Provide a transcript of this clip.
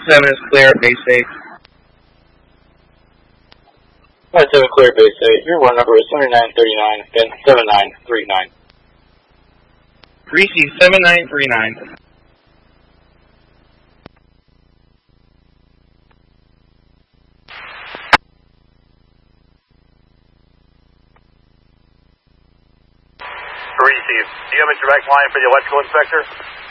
7 is clear at base 8. Flight 7 clear at base 8. Your one number is 7939, again 7939. Greasy 7939. Greasy, do you have a direct line for the electrical inspector?